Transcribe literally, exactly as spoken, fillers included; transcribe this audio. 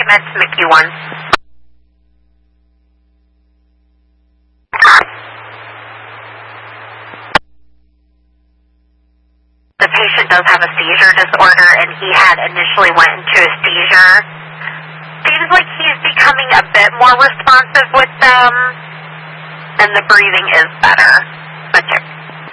Med to M C U one. The patient does have a seizure disorder, and he had initially went into a seizure. Seems like he's becoming a bit more responsive with them, and the breathing is better.